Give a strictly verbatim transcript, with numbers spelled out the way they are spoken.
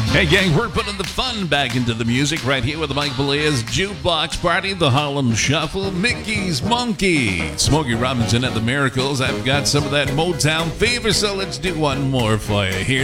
Hey, gang, we're putting the fun back into the music right here with the Mike Belias Jukebox Party, the Harlem Shuffle, Mickey's Monkey, Smokey Robinson and the Miracles. I've got some of that Motown fever, so let's do one more for you. Here